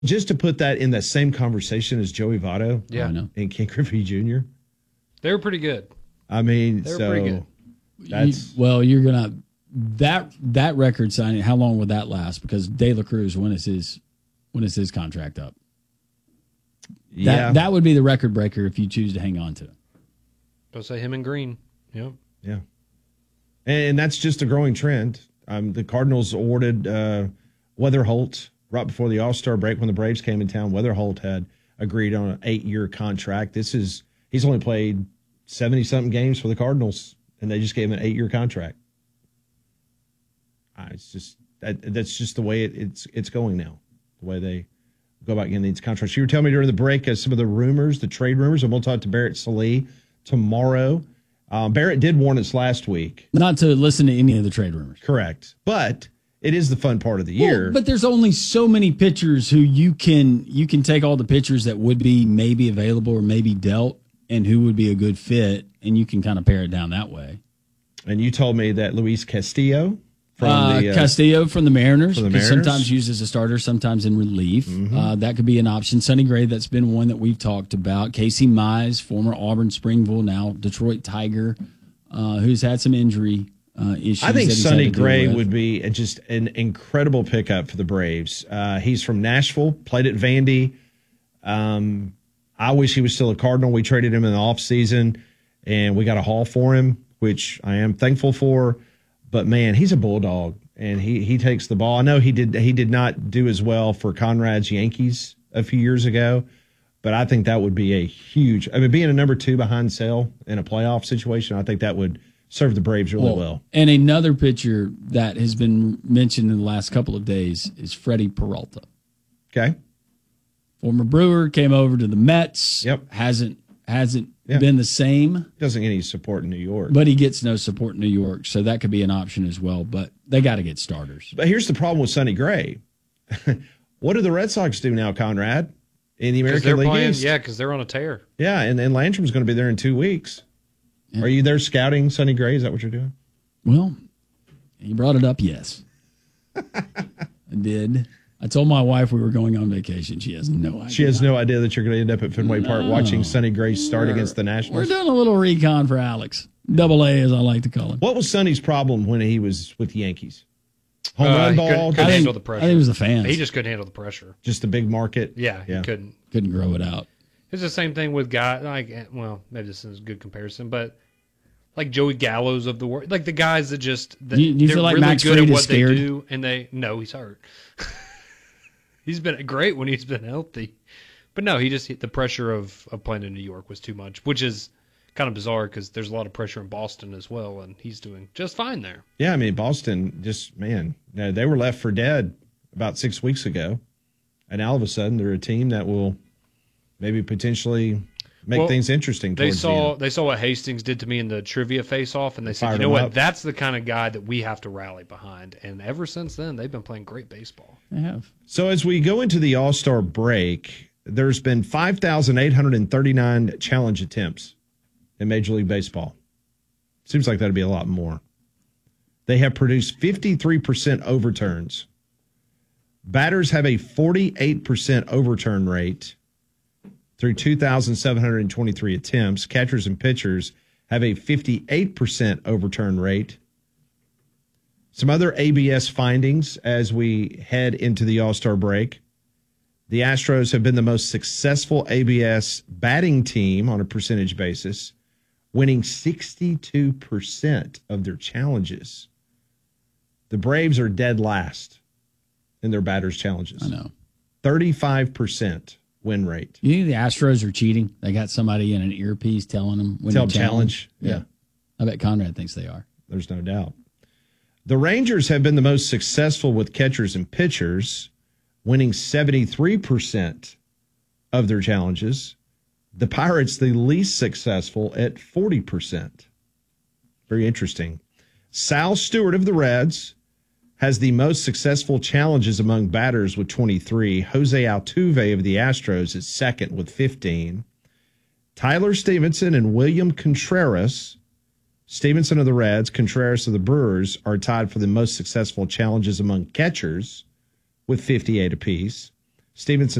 just to put that in that same conversation as Joey Votto Yeah. I know. and Ken Griffey Jr. They were pretty good. I mean, They were so pretty good. that's You're gonna that record signing. How long would that last? Because De La Cruz, when is his contract up? That would be the record breaker if you choose to hang on to it. Don't say him and Green. Yep. Yeah. And that's just a growing trend. The Cardinals awarded Weatherholt right before the All-Star break when the Braves came in town. Weatherholt had agreed on an 8-year contract. He's only played 70-something games for the Cardinals, and they just gave him an 8-year contract. It's just that's just the way it's going now, the way they go about getting these contracts. You were telling me during the break some of the rumors, the trade rumors, and we'll talk to Barrett Sallee tomorrow. Barrett did warn us last week. Not to listen to any of the trade rumors. Correct. But it is the fun part of the year. But there's only so many pitchers who you can take all the pitchers that would be maybe available or maybe dealt and who would be a good fit, and you can kind of pare it down that way. And you told me that Luis Castillo from Castillo from the Mariners, Mariners, sometimes used as a starter, sometimes in relief. Mm-hmm. That could be an option. Sonny Gray, that's been one that we've talked about. Casey Mize, former Auburn Springville, now Detroit Tiger, who's had some injury issues. I think that he's Sonny had to deal Gray with. would be just an incredible pickup for the Braves. He's from Nashville, played at Vandy. I wish he was still a Cardinal. We traded him in the offseason, and we got a haul for him, which I am thankful for. But, man, he's a bulldog, and he takes the ball. I know he did not do as well for Conrad's Yankees a few years ago, but I think that would be a huge – I mean, being a number 2 behind Sale in a playoff situation, I think that would serve the Braves really well. And another pitcher that has been mentioned in the last couple of days is Freddie Peralta. Okay. Former Brewer, came over to the Mets. Yep. Hasn't been the same. Doesn't get any support in New York. But he gets no support in New York, so that could be an option as well. But they got to get starters. But here's the problem with Sonny Gray. What do the Red Sox do now, Conrad? In the American League East? Yeah, because they're on a tear. Yeah, and Landrum's going to be there in 2 weeks. Yeah. Are you there scouting Sonny Gray? Is that what you're doing? Well, he brought it up, yes. I did. I told my wife we were going on vacation. She has no idea. She has no idea that you're going to end up at Fenway Park watching Sonny Gray start against the Nationals. We're doing a little recon for Alex. Double A, as I like to call him. What was Sonny's problem when he was with the Yankees? Home run ball? Couldn't handle the pressure. I think it was the fans. He just couldn't handle the pressure. Just a big market? Yeah, he couldn't. Couldn't grow it out. It's the same thing with guys maybe this is a good comparison, but like Joey Gallo's of the world, like the guys that just Do you they're feel like really Max good Fried at is what they scared? do, and he's hurt. He's been great when he's been healthy, but no, the pressure of playing in New York was too much, which is kind of bizarre because there's a lot of pressure in Boston as well, and he's doing just fine there. Yeah, I mean, Boston they were left for dead about 6 weeks ago, and all of a sudden they're a team that will maybe potentially make things interesting. They saw what Hastings did to me in the trivia face-off, and they said, Fired you know him what, up. that's the kind of guy that we have to rally behind. And ever since then, they've been playing great baseball. They have. So as we go into the All-Star break, there's been 5,839 challenge attempts in Major League Baseball. Seems like that'd be a lot more. They have produced 53% overturns. Batters have a 48% overturn rate through 2,723 attempts. Catchers and pitchers have a 58% overturn rate. Some other ABS findings as we head into the All-Star break. The Astros have been the most successful ABS batting team on a percentage basis, winning 62% of their challenges. The Braves are dead last in their batters' challenges. I know. 35% win rate. You think the Astros are cheating? They got somebody in an earpiece telling them when Tell to challenge. Yeah. I bet Conrad thinks they are. There's no doubt. The Rangers have been the most successful with catchers and pitchers, winning 73% of their challenges. The Pirates, the least successful at 40%. Very interesting. Sal Stewart of the Reds has the most successful challenges among batters with 23. Jose Altuve of the Astros is second with 15. Tyler Stevenson and William Contreras, Stevenson of the Reds, Contreras of the Brewers, are tied for the most successful challenges among catchers with 58 apiece. Stevenson